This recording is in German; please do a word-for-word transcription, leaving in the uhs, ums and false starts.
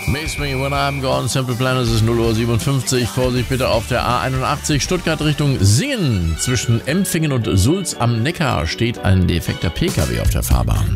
Miss Me When I'm Gone, Simple Plan, es ist null Uhr siebenundfünfzig. Vorsicht bitte auf der A einundachtzig Stuttgart Richtung Singen. Zwischen Empfingen und Sulz am Neckar steht ein defekter P K W auf der Fahrbahn.